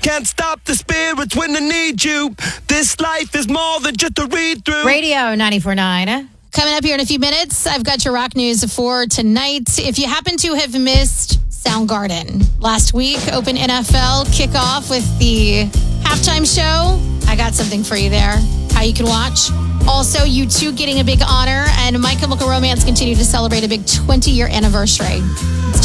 can't stop the spirits when they need you. This life is more than just a read-through. Radio 94.9. Coming up here in a few minutes, I've got your rock news for tonight. If you happen to have missed Soundgarden last week, open NFL kickoff with the halftime show, I got something for you there, how you can watch. Also, U2 getting a big honor, and My Chemical Romance continue to celebrate a big 20-year anniversary. It's